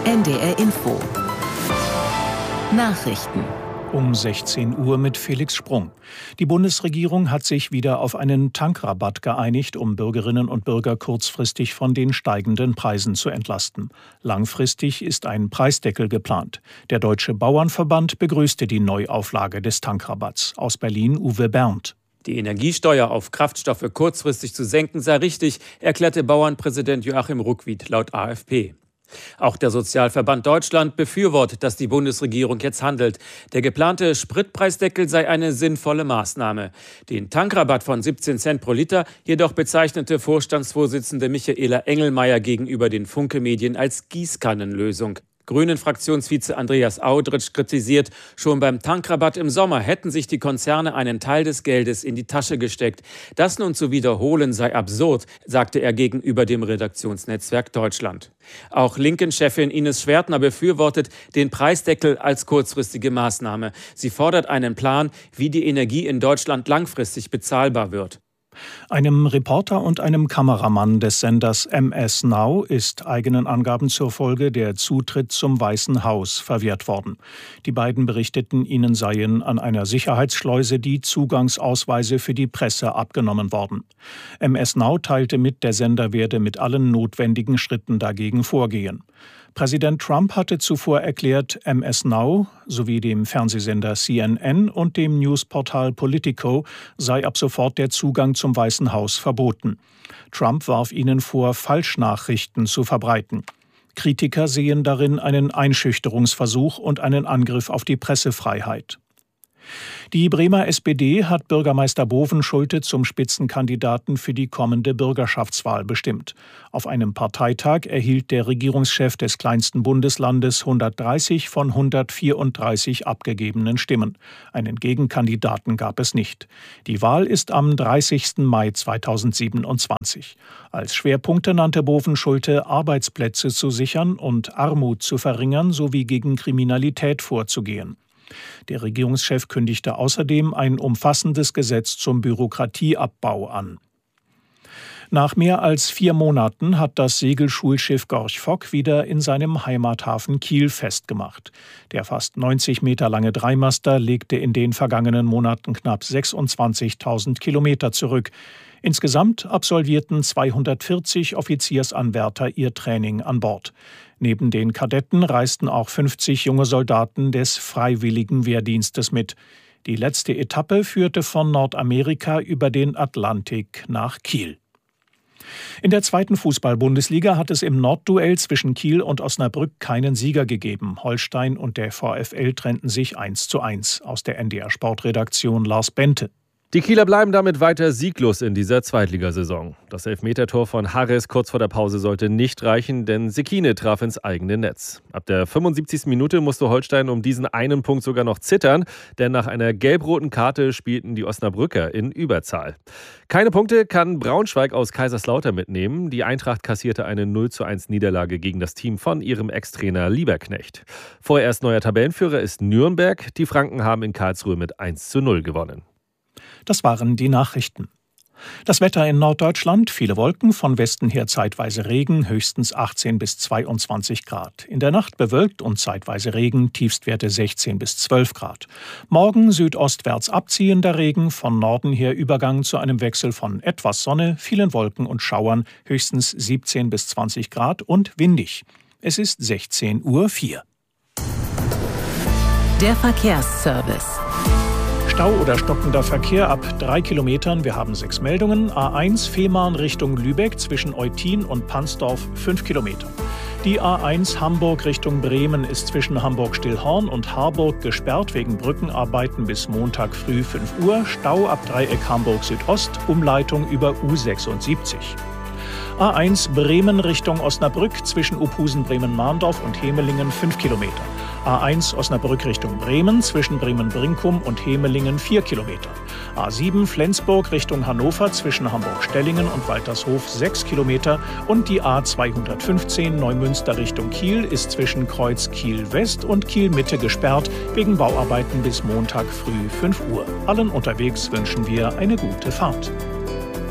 NDR Info. Nachrichten. Um 16 Uhr mit Felix Sprung. Die Bundesregierung hat sich wieder auf einen Tankrabatt geeinigt, um Bürgerinnen und Bürger kurzfristig von den steigenden Preisen zu entlasten. Langfristig ist ein Preisdeckel geplant. Der Deutsche Bauernverband begrüßte die Neuauflage des Tankrabatts. Aus Berlin Uwe Berndt. Die Energiesteuer auf Kraftstoffe kurzfristig zu senken sei richtig, erklärte Bauernpräsident Joachim Ruckwied laut AfP. Auch der Sozialverband Deutschland befürwortet, dass die Bundesregierung jetzt handelt. Der geplante Spritpreisdeckel sei eine sinnvolle Maßnahme. Den Tankrabatt von 17 Cent pro Liter jedoch bezeichnete Vorstandsvorsitzende Michaela Engelmeier gegenüber den Funke-Medien als Gießkannenlösung. Grünen-Fraktionsvize Andreas Audritsch kritisiert, schon beim Tankrabatt im Sommer hätten sich die Konzerne einen Teil des Geldes in die Tasche gesteckt. Das nun zu wiederholen sei absurd, sagte er gegenüber dem Redaktionsnetzwerk Deutschland. Auch Linken-Chefin Ines Schwertner befürwortet den Preisdeckel als kurzfristige Maßnahme. Sie fordert einen Plan, wie die Energie in Deutschland langfristig bezahlbar wird. Einem Reporter und einem Kameramann des Senders MS Now ist eigenen Angaben zufolge der Zutritt zum Weißen Haus verwehrt worden. Die beiden berichteten, ihnen seien an einer Sicherheitsschleuse die Zugangsausweise für die Presse abgenommen worden. MS Now teilte mit, der Sender werde mit allen notwendigen Schritten dagegen vorgehen. Präsident Trump hatte zuvor erklärt, MS Now sowie dem Fernsehsender CNN und dem Newsportal Politico sei ab sofort der Zugang zum Weißen Haus verboten. Trump warf ihnen vor, Falschnachrichten zu verbreiten. Kritiker sehen darin einen Einschüchterungsversuch und einen Angriff auf die Pressefreiheit. Die Bremer SPD hat Bürgermeister Bovenschulte zum Spitzenkandidaten für die kommende Bürgerschaftswahl bestimmt. Auf einem Parteitag erhielt der Regierungschef des kleinsten Bundeslandes 130 von 134 abgegebenen Stimmen. Einen Gegenkandidaten gab es nicht. Die Wahl ist am 30. Mai 2027. Als Schwerpunkte nannte Bovenschulte, Arbeitsplätze zu sichern und Armut zu verringern sowie gegen Kriminalität vorzugehen. Der Regierungschef kündigte außerdem ein umfassendes Gesetz zum Bürokratieabbau an. Nach mehr als 4 Monaten hat das Segelschulschiff Gorch Fock wieder in seinem Heimathafen Kiel festgemacht. Der fast 90 Meter lange Dreimaster legte in den vergangenen Monaten knapp 26.000 Kilometer zurück. Insgesamt absolvierten 240 Offiziersanwärter ihr Training an Bord. Neben den Kadetten reisten auch 50 junge Soldaten des Freiwilligen Wehrdienstes mit. Die letzte Etappe führte von Nordamerika über den Atlantik nach Kiel. In der 2. Fußball-Bundesliga hat es im Nordduell zwischen Kiel und Osnabrück keinen Sieger gegeben. Holstein und der VfL trennten sich 1:1. Aus der NDR Sportredaktion Lars Bente. Die Kieler bleiben damit weiter sieglos in dieser Zweitligasaison. Das Elfmetertor von Harris kurz vor der Pause sollte nicht reichen, denn Sekine traf ins eigene Netz. Ab der 75. Minute musste Holstein um diesen einen Punkt sogar noch zittern, denn nach einer gelb-roten Karte spielten die Osnabrücker in Überzahl. Keine Punkte kann Braunschweig aus Kaiserslautern mitnehmen. Die Eintracht kassierte eine 0:1 Niederlage gegen das Team von ihrem Ex-Trainer Lieberknecht. Vorerst neuer Tabellenführer ist Nürnberg. Die Franken haben in Karlsruhe mit 1:0 gewonnen. Das waren die Nachrichten. Das Wetter in Norddeutschland, viele Wolken, von Westen her zeitweise Regen, höchstens 18 bis 22 Grad. In der Nacht bewölkt und zeitweise Regen, Tiefstwerte 16 bis 12 Grad. Morgen südostwärts abziehender Regen, von Norden her Übergang zu einem Wechsel von etwas Sonne, vielen Wolken und Schauern, höchstens 17 bis 20 Grad und windig. Es ist 16:04 Uhr. Der Verkehrsservice. Stau oder stockender Verkehr ab 3 Kilometern. Wir haben 6 Meldungen. A1 Fehmarn Richtung Lübeck zwischen Eutin und Pansdorf 5 Kilometer. Die A1 Hamburg Richtung Bremen ist zwischen Hamburg-Stillhorn und Harburg gesperrt wegen Brückenarbeiten bis Montag früh 5 Uhr. Stau ab Dreieck Hamburg Südost, Umleitung über U76. A1 Bremen Richtung Osnabrück zwischen Uphusen Bremen-Mahndorf und Hemelingen 5 Kilometer. A1 Osnabrück Richtung Bremen zwischen Bremen-Brinkum und Hemelingen 4 Kilometer. A7 Flensburg Richtung Hannover zwischen Hamburg-Stellingen und Waltershof 6 Kilometer. Und die A215 Neumünster Richtung Kiel ist zwischen Kreuz Kiel-West und Kiel-Mitte gesperrt wegen Bauarbeiten bis Montag früh 5 Uhr. Allen unterwegs wünschen wir eine gute Fahrt.